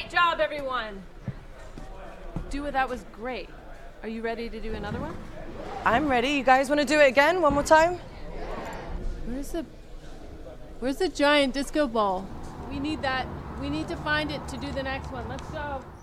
Great job, everyone. Dua, that was great. Are you ready to do another one? I'm ready. You guys want to do it again? One more time? Where's the giant disco ball? We need that. We need to find it to do the next one. Let's go.